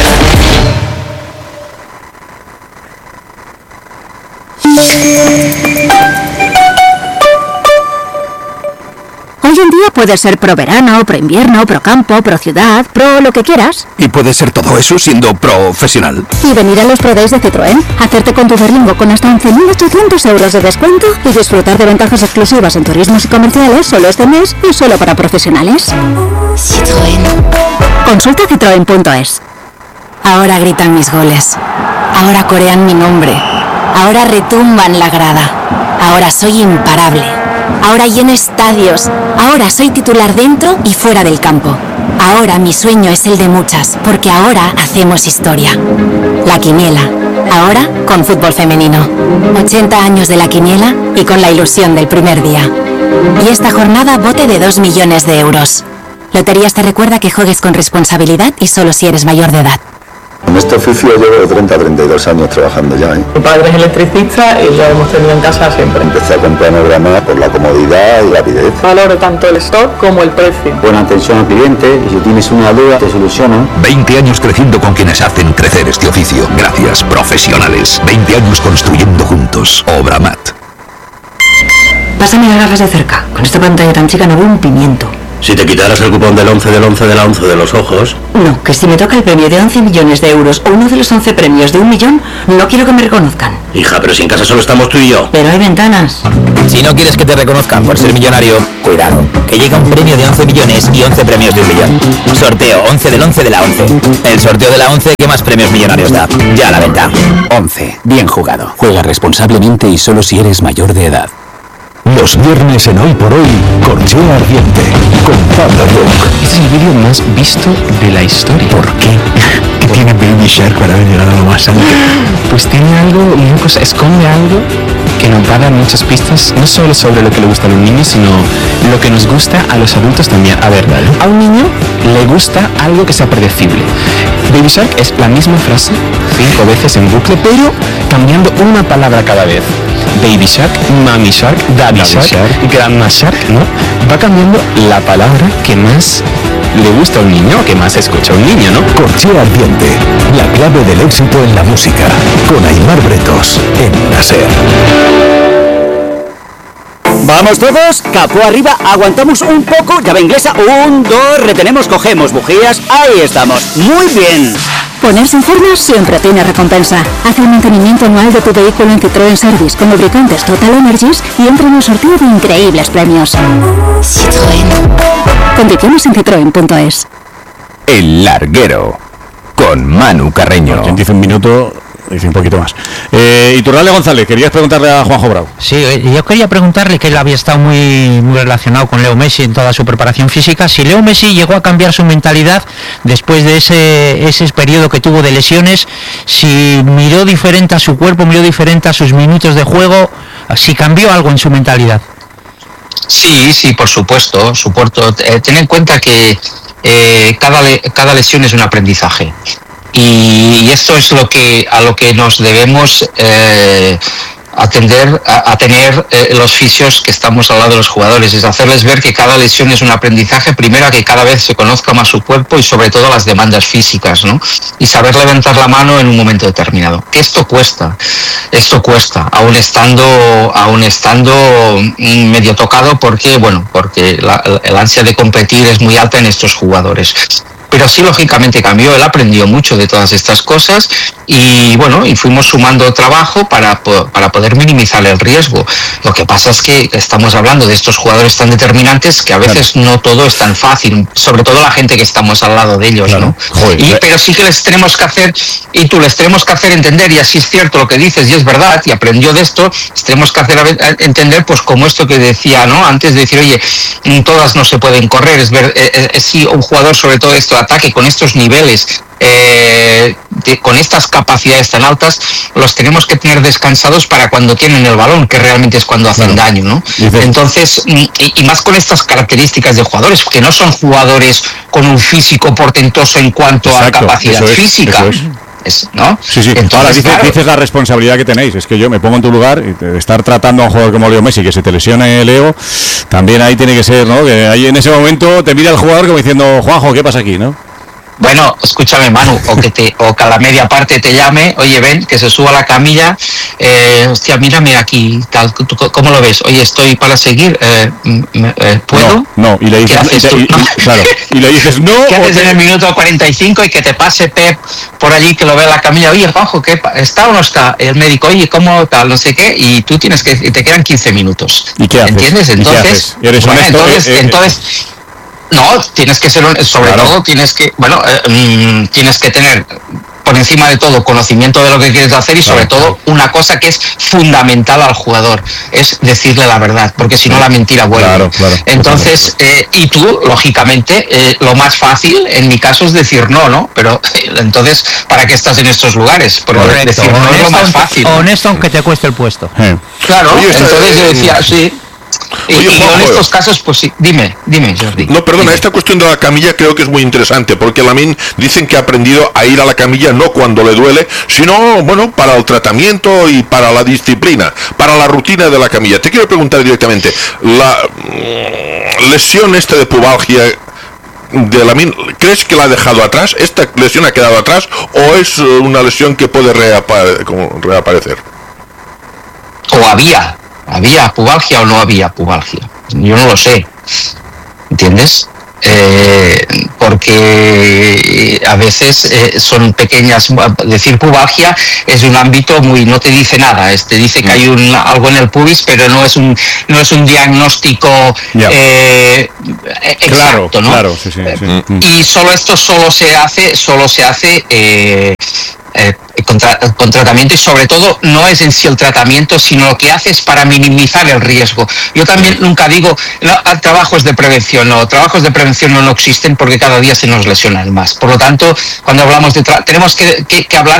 Hoy en día puedes ser pro verano, pro invierno, pro campo, pro ciudad, pro lo que quieras. Y puede ser todo eso siendo profesional. Y venir a los Pro Days de Citroën, hacerte con tu Berlingo con hasta 11.800 euros de descuento y disfrutar de ventajas exclusivas en turismos y comerciales solo este mes y solo para profesionales. Citroën. Consulta citroen.es. Ahora gritan mis goles. Ahora corean mi nombre. Ahora retumban la grada. Ahora soy imparable. Ahora lleno estadios. Ahora soy titular dentro y fuera del campo. Ahora mi sueño es el de muchas, porque ahora hacemos historia. La Quiniela. Ahora con fútbol femenino. 80 años de La Quiniela y con la ilusión del primer día. Y esta jornada bote de 2 millones de euros. Loterías te recuerda que juegues con responsabilidad y solo si eres mayor de edad. En este oficio llevo 32 años trabajando ya. Mi padre es electricista y lo hemos tenido en casa siempre. Empecé a comprar Grama por la comodidad y la rapidez. Valoro tanto el stock como el precio. Buena atención al cliente y si tienes una duda te solucionan. 20 años creciendo con quienes hacen crecer este oficio. Gracias, profesionales. 20 años construyendo juntos. Obramat. Pásame las gafas de cerca. Con esta pantalla tan chica no veo un pimiento. Si te quitaras el cupón del 11 del 11 de la 11 de los ojos... No, que si me toca el premio de 11 millones de euros o uno de los 11 premios de 1 millón, no quiero que me reconozcan. Hija, pero si en casa solo estamos tú y yo. Pero hay ventanas. Si no quieres que te reconozcan por ser millonario, cuidado, que llega un premio de 11 millones y 11 premios de 1 millón. Sorteo 11 del 11 de la 11. El sorteo de la 11 que más premios millonarios da. Ya a la venta. 11. Bien jugado. Juega responsablemente y solo si eres mayor de edad. Los viernes en Hoy por Hoy, Corchea Ardiente, con Pablo Rock. Este es el vídeo más visto de la historia. ¿Por qué? ¿Qué tiene Baby Shark para haber llegado a lo más alto? Pues tiene algo, una cosa, esconde algo que nos va a dar muchas pistas, no solo sobre lo que le gusta a los niños, sino lo que nos gusta a los adultos también. A ver, a un niño le gusta algo que sea predecible. Baby Shark es la misma frase 5 veces en bucle, pero cambiando una palabra cada vez. Baby Shark, Mami Shark, Daddy Shark, Grandma Shark, ¿no? Va cambiando la palabra que más le gusta a un niño o que más escucha a un niño, ¿no? Corchea Ardiente, la clave del éxito en la música, con Aimar Bretos, en La SER. Vamos todos, capó arriba, aguantamos un poco, llave inglesa, 1, 2, retenemos, cogemos, bujías, ahí estamos, muy bien. Ponerse en forma siempre tiene recompensa. Haz el mantenimiento anual de tu vehículo en Citroën Service con lubricantes Total Energies y entra en un sorteo de increíbles premios. Citroën. Condiciones en citroen.es. El Larguero, con Manu Carreño. Quien dice un minuto, dice un poquito más. Iturralde González, querías preguntarle a Juanjo Bravo. Sí, yo quería preguntarle, que él había estado muy relacionado con Leo Messi en toda su preparación física, si Leo Messi llegó a cambiar su mentalidad después de ese periodo que tuvo de lesiones, si miró diferente a su cuerpo, miró diferente a sus minutos de juego, si cambió algo en su mentalidad. Sí, por supuesto. Ten en cuenta que cada lesión es un aprendizaje. Y esto es a lo que nos debemos atender a tener los fisios que estamos al lado de los jugadores, es hacerles ver que cada lesión es un aprendizaje, primero a que cada vez se conozca más su cuerpo y sobre todo las demandas físicas, ¿no? Y saber levantar la mano en un momento determinado. Que esto cuesta, aún estando medio tocado porque el ansia de competir es muy alta en estos jugadores. Pero sí, lógicamente cambió, él aprendió mucho de todas estas cosas y fuimos sumando trabajo para poder minimizar el riesgo. Lo que pasa es que estamos hablando de estos jugadores tan determinantes que a veces no todo es tan fácil, sobre todo la gente que estamos al lado de ellos, ¿no? Pero sí que les tenemos que hacer entender, y así es cierto lo que dices y es verdad, y aprendió de esto, les tenemos que hacer entender, pues como esto que decía, ¿no? Antes de decir, oye, todas no se pueden correr, sí, un jugador sobre todo esto de ataque con estos niveles, con estas capacidades tan altas, los tenemos que tener descansados para cuando tienen el balón, que realmente es cuando hacen daño, ¿no? Entonces, y más con estas características de jugadores, que no son jugadores con un físico portentoso en cuanto a capacidad física. ¿No? Sí. Entonces, ahora dices la responsabilidad que tenéis. Es que yo me pongo en tu lugar y de estar tratando a un jugador como Leo Messi, que se te lesione Leo, también ahí tiene que ser, ¿no? Que ahí en ese momento te mira el jugador como diciendo, Juanjo, ¿qué pasa aquí, no? Bueno, escúchame, Manu, o que a la media parte te llame, oye, ven, que se suba a la camilla, hostia, mírame aquí, tal, ¿cómo lo ves? Oye, estoy para seguir, ¿puedo? No, y le dices, y le dices no. ¿Qué haces en el minuto 45 y que te pase Pep por allí, que lo vea en la camilla? Oye, Juanjo, ¿qué está o no está? El médico, oye, ¿cómo tal? No sé qué, y tú te quedan 15 minutos. ¿Y qué haces? ¿Entiendes? Entonces, ¿Eres honesto? Entonces no, tienes que ser, sobre todo tienes que tener por encima de todo conocimiento de lo que quieres hacer y sobre todo una cosa que es fundamental al jugador, es decirle la verdad, porque si no la mentira vuelve. Entonces, y tú, lógicamente, lo más fácil en mi caso es decir no, pero entonces, ¿para qué estás en estos lugares? Porque decir no es lo más fácil. Honesto aunque te cueste el puesto. Claro, entonces yo decía, sí. Oye, y Juanjo, en estos casos, pues sí, dime, Jordi. No, perdona, esta cuestión de la camilla creo que es muy interesante, porque Lamine dicen que ha aprendido a ir a la camilla no cuando le duele, sino, bueno, para el tratamiento y para la disciplina, para la rutina de la camilla. Te quiero preguntar directamente, la lesión esta de pubalgia de Lamine, ¿crees que la ha dejado atrás? ¿Esta lesión ha quedado atrás o es una lesión que puede reaparecer? O había pubalgia o no había pubalgia. Yo no lo sé. ¿Entiendes? Porque a veces son pequeñas, decir pubalgia es un ámbito muy, no te dice nada, te dice que hay algo en el pubis, pero no es un diagnóstico exacto, ¿no? Claro, sí. Y esto solo se hace con tratamiento, y sobre todo no es en sí el tratamiento, sino lo que hace es para minimizar el riesgo. Yo también nunca digo trabajos de prevención, trabajos de prevención no existen, porque cada día se nos lesionan más. Por lo tanto, cuando hablamos tenemos que hablar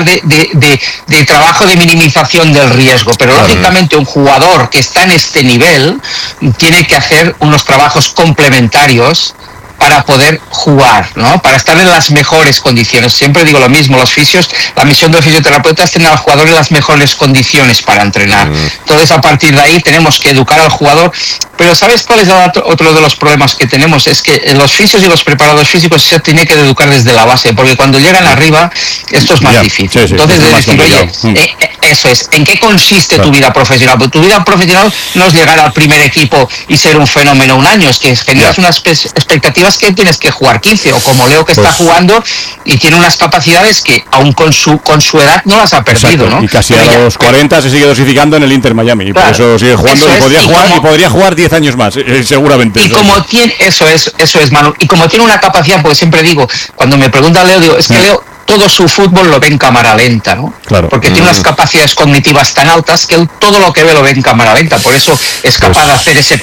de trabajo de minimización del riesgo, pero lógicamente un jugador que está en este nivel tiene que hacer unos trabajos complementarios para poder jugar, ¿no? Para estar en las mejores condiciones. Siempre digo lo mismo, los fisios, la misión del fisioterapeuta es tener al jugador en las mejores condiciones para entrenar. Entonces, a partir de ahí tenemos que educar al jugador. Pero ¿sabes cuál es otro de los problemas que tenemos? Es que los fisios y los preparadores físicos se tiene que educar desde la base, porque cuando llegan arriba esto es más difícil. Entonces, de decir, oye, eso es, ¿en qué consiste tu vida profesional? Pues tu vida profesional no es llegar al primer equipo y ser un fenómeno un año, es que generas unas expectativas que tienes que jugar 15, o como Leo, que está jugando y tiene unas capacidades que aún con su edad no las ha perdido, ¿no? Y casi a los 40 se sigue dosificando en el Inter Miami, y por eso sigue jugando, y podría jugar 10 años más, seguramente. Y como tiene, eso es, Manu, y como tiene una capacidad, porque siempre digo, cuando me pregunta Leo, digo, es que Leo todo su fútbol lo ve en cámara lenta, ¿no? Claro. Porque tiene unas capacidades cognitivas tan altas que él todo lo que ve lo ve en cámara lenta, por eso es capaz de hacer ese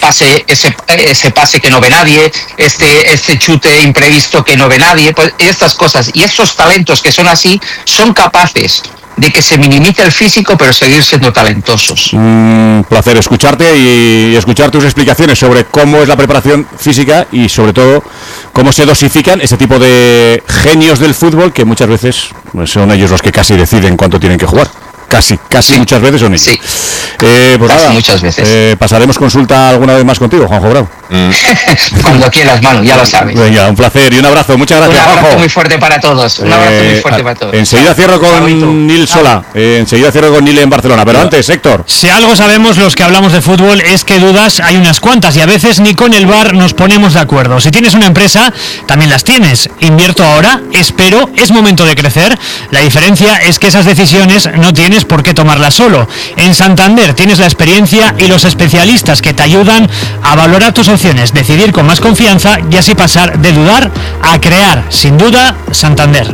pase que no ve nadie, este chute imprevisto que no ve nadie, pues estas cosas, y esos talentos que son así, son capaces de que se minimice el físico pero seguir siendo talentosos. Un placer escucharte y escuchar tus explicaciones sobre cómo es la preparación física y sobre todo cómo se dosifican ese tipo de genios del fútbol que muchas veces son ellos los que casi deciden cuánto tienen que jugar. Casi sí. Muchas veces son ellos. Sí. Pues nada, muchas veces. Pasaremos consulta alguna vez más contigo, Juanjo Bravo. Cuando quieras, Manu, ya lo sabes. Venga, un placer y un abrazo. Muchas gracias, Juanjo. Un abrazo Juanjo. muy fuerte para todos. Un abrazo muy fuerte para todos. Enseguida cierro con Nil Sola. Enseguida cierro con Nil en Barcelona. Pero antes, Héctor. Si algo sabemos los que hablamos de fútbol es que dudas hay unas cuantas y a veces ni con el VAR nos ponemos de acuerdo. Si tienes una empresa, también las tienes. Invierto ahora, espero, es momento de crecer. La diferencia es que esas decisiones no tienes por qué tomarlas solo. En Santander tienes la experiencia y los especialistas que te ayudan a valorar tus opciones, decidir con más confianza y así pasar de dudar a crear. Sin duda, Santander.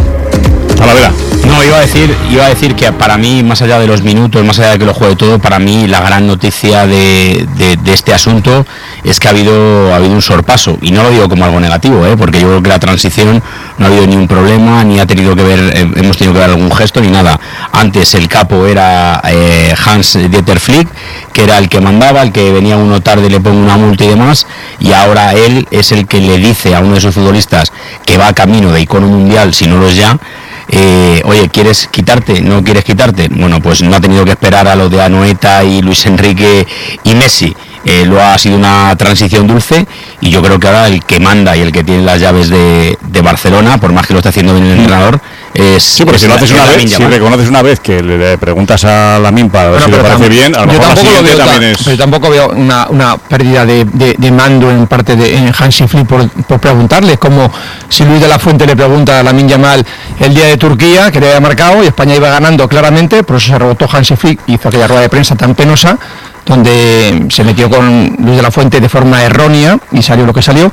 A la vera. No, iba a decir que para mí, más allá de los minutos, más allá de que lo juegue todo, para mí la gran noticia de este asunto es que ha habido un sorpaso, y no lo digo como algo negativo, porque yo creo que la transición no ha habido ni un problema, ni hemos tenido que ver algún gesto ni nada. Antes el capo era Hans-Dieter Flick, que era el que mandaba, el que venía uno tarde le pongo una multa y demás, y ahora él es el que le dice a uno de sus futbolistas que va camino de icono mundial, si no lo es ya, oye, ¿quieres quitarte? ¿No quieres quitarte? Bueno, pues no ha tenido que esperar a lo de Anoeta y Luis Enrique y Messi. Lo ha sido una transición dulce, y yo creo que ahora el que manda y el que tiene las llaves de Barcelona, por más que lo esté haciendo bien el entrenador, es... Sí, porque si lo haces una vez, si reconoces una vez que le preguntas a Lamine para ver si le parece bien, a lo mejor la siguiente también es... Pero tampoco veo una pérdida de mando en parte de Hansi Flick por preguntarle, como si Luis de la Fuente le pregunta a Lamine Yamal el día de Turquía, que le había marcado y España iba ganando claramente, por eso se rebotó Hansi Flick, hizo aquella rueda de prensa tan penosa, donde se metió con Luis de la Fuente de forma errónea y salió lo que salió.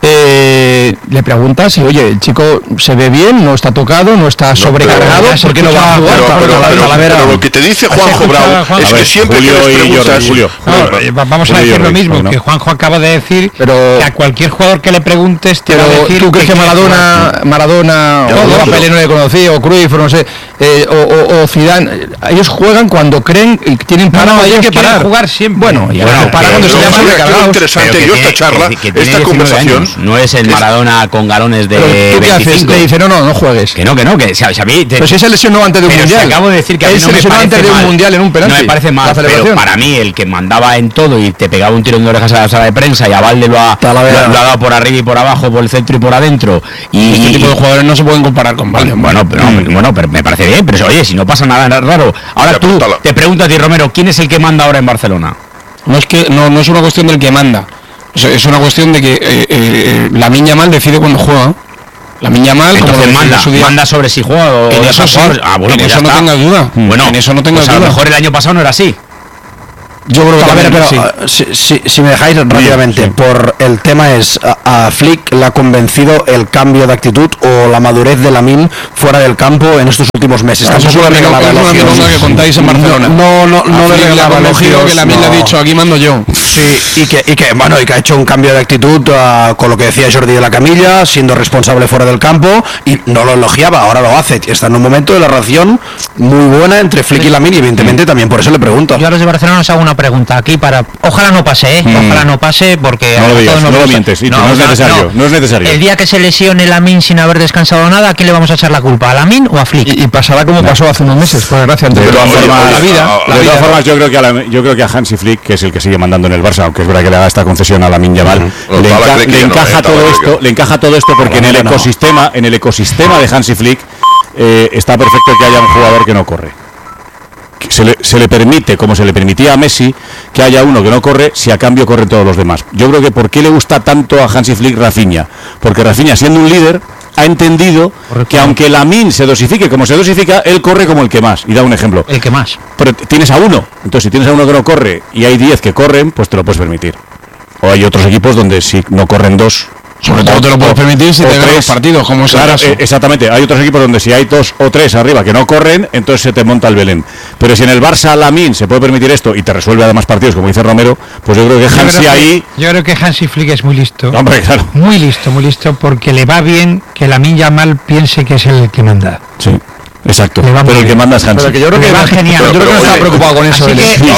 Le pregunta si, oye, el chico se ve bien, no está tocado, no está sobrecargado, ¿por qué no va a jugar? Pero lo que te dice Juanjo Bravo es que siempre que les preguntas... Vamos a decir lo mismo, que Juanjo acaba de decir, que a cualquier jugador que le preguntes te va a decir... ¿Tú crees que Maradona o Pelé no le conocía, o Cruyff, o no sé, o Zidane, ellos juegan cuando creen y tienen parado, hay que parar. Jugar siempre. Bueno, para cuando se llaman recargados. Interesante, yo esta charla, esta conversación, no es el Maradona con galones de 25. Te dice, no juegues. Que a mí... Pero si se lesionó antes de un mundial. Acabo de decir que a mí él se lesionó antes de un mundial en un penalti. No me parece mal, pero para mí el que mandaba en todo y te pegaba un tirón de orejas a la sala de prensa y a Valde lo ha dado por arriba y por abajo, por el centro y por adentro. Y este tipo de jugadores no se pueden comparar con Valde. Bueno, pero me parece bien, pero oye, si no pasa nada raro. Ahora tú, te pregunto a ti, Romero, ¿quién es el que manda ahora en Barcelona? No es una cuestión del que manda. Es una cuestión de que Lamine Yamal decide cuando juega. Lamine Yamal, entonces manda sobre si juega o en eso sí. Bueno, en pues eso no tengas duda. Bueno, en eso no tengas duda. A lo mejor el año pasado no era así. Yo creo que también, pero si me dejáis rápidamente, por el tema es, a Flick le ha convencido el cambio de actitud o la madurez de Lamine fuera del campo en estos últimos meses. Eso es una milonga que contáis en Barcelona. No le regalaba elogio que Lamine le ha dicho, aquí mando yo. Sí, y que ha hecho un cambio de actitud con lo que decía Jordi de la Camilla, siendo responsable fuera del campo, y no lo elogiaba, ahora lo hace. Está en un momento de la relación muy buena entre Flick y Lamine, y evidentemente también por eso le pregunto. Yo a los de Barcelona os hago una pregunta aquí para... Ojalá no pase, ojalá no pase, porque... No lo digas, no lo mientes, no es necesario. El día que se lesione Lamine sin haber descansado nada, ¿a quién le vamos a echar la culpa? ¿A Lamine o a Flick? Y pasará como pasó hace unos meses, por desgracia. De todas formas, yo creo que a Hansi Flick, que es el que sigue mandando en el Barça, aunque es verdad que le da esta concesión a Lamine Yamal, le encaja todo esto porque en el ecosistema de Hansi Flick está perfecto que haya un jugador que no corre. Se le permite, como se le permitía a Messi, que haya uno que no corre si a cambio corren todos los demás. Yo creo que ¿por qué le gusta tanto a Hansi Flick Rafinha? Porque Rafinha, siendo un líder, ha entendido que aunque Lamine se dosifique como se dosifica, él corre como el que más. Y da un ejemplo. El que más. Pero tienes a uno. Entonces, si tienes a uno que no corre y hay 10 que corren, pues te lo puedes permitir. O hay otros equipos donde si no corren 2... Sobre todo te lo puedes permitir si te ganan los partidos, como es el caso. Exactamente, hay otros equipos donde si hay 2 o 3 arriba que no corren, entonces se te monta el Belén. Pero si en el Barça Lamine se puede permitir esto y te resuelve además partidos, como dice Romero, pues yo creo que Hansi ahí... Yo creo que Hansi Flick es muy listo. Hombre, claro. Muy listo, porque le va bien que Lamine Yamal piense que es el que manda. Sí. Exacto, pero el que manda es Hansi. Pero que yo creo que va genial. Yo creo que no está preocupado con eso.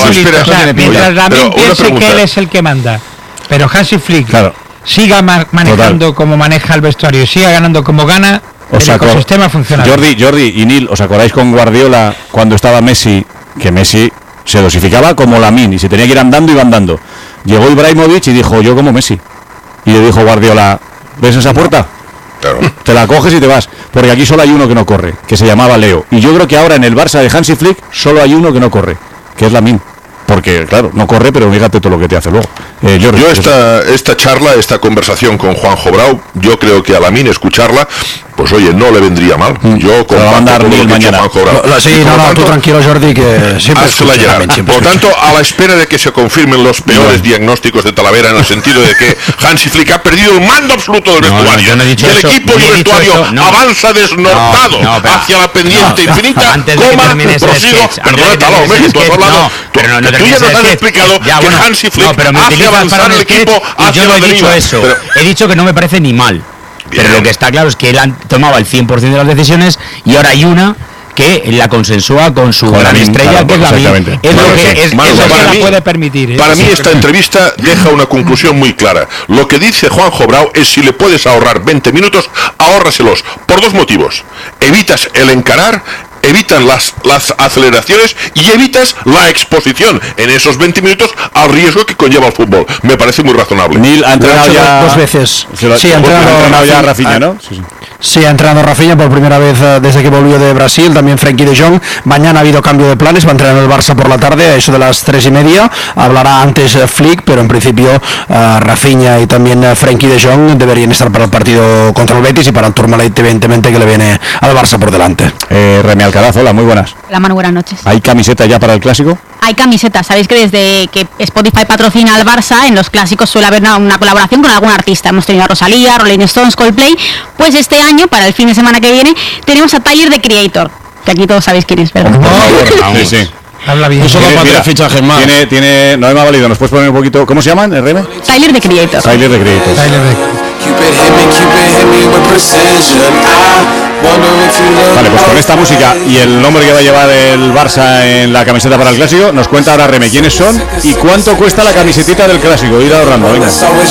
Mientras Lamine piense que él es el que manda, pero Hansi Flick... Claro. Siga manejando como maneja el vestuario y siga ganando como gana, el ecosistema funciona. Jordi y Neil, ¿os acordáis con Guardiola cuando estaba Messi? Que Messi se dosificaba como Lamine y se tenía que ir andando, iba andando. Llegó Ibrahimovic y dijo, yo como Messi. Y le dijo Guardiola, ¿ves esa puerta? Claro. Te la coges y te vas. Porque aquí solo hay uno que no corre, que se llamaba Leo. Y yo creo que ahora en el Barça de Hansi Flick solo hay uno que no corre, que es Lamine. Porque, claro, no corre, pero fíjate todo lo que te hace luego. Yo esta charla, esta conversación con Juanjo Brau, yo creo que a Lamine escucharla, pues oye, no le vendría mal. Yo comparto con lo que Juanjo Brau. Tú tranquilo, Jordi, que siempre escucha Lamine. Por lo tanto, a la espera de que se confirmen los peores diagnósticos de Talavera, en el sentido de que Hansi Flick ha perdido el mando absoluto del vestuario, y el equipo y el vestuario avanza desnortado hacia la pendiente infinita, prosigo, perdona, Talao, tú has hablado... Tú ya nos has explicado que Hansi Flick hace avanzar el equipo hacia la deriva. He dicho que no me parece ni mal. Pero lo que está claro es que él tomaba el 100% de las decisiones y ahora hay una que la consensúa con su gran estrella, que es Lamine. Es lo que es, la puede permitir. Para mí esta entrevista deja una conclusión muy clara. Lo que dice Juanjo Brau es: si le puedes ahorrar 20 minutos, ahórraselos. Por dos motivos. Evitas el encarar, evitan las aceleraciones y evitas la exposición en esos 20 minutos al riesgo que conlleva el fútbol. Me parece muy razonable. Neil ha entrenado ya dos veces. Sí, ha entrenado ya Rafinha, ¿no? Sí, ha entrenado Rafinha por primera vez desde que volvió de Brasil, también Frenkie de Jong. Mañana ha habido cambio de planes, va a entrenar el Barça por la tarde, a eso de las 3:30. Hablará antes Flick, pero en principio Rafinha y también Frenkie de Jong deberían estar para el partido contra el Betis y para el Tourmalet, evidentemente, que le viene al Barça por delante. Remy Alcaraz, hola, muy buenas. Hola Manu, buenas noches. ¿Hay camiseta ya para el Clásico? Hay camisetas, sabéis que desde que Spotify patrocina al Barça, en los clásicos suele haber una colaboración con algún artista. Hemos tenido a Rosalía, Rolling Stones, Coldplay. Pues este año, para el fin de semana que viene, tenemos a Tyler, the Creator, que aquí todos sabéis quién es, ¿verdad? Sí, sí. Habla bien. Eso va para tener fichajes más. No me ha valido, ¿nos puedes poner un poquito? ¿Cómo se llaman, RM? Tyler, the Creator. Tyler, the Creator. Vale, pues con esta música y el nombre que va a llevar el Barça en la camiseta para el Clásico, nos cuenta ahora Reme quiénes son y cuánto cuesta la camisetita del Clásico. Ir ahorrando, venga.